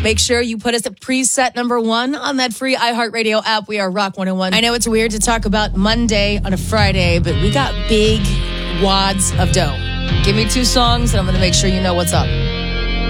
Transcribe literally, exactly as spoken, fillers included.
Make sure you put us at preset number one on that free iHeartRadio app. We are Rock one oh one. I know it's weird to talk about Monday on a Friday, but we got big wads of dough. Give me two songs, and I'm going to make sure you know what's up.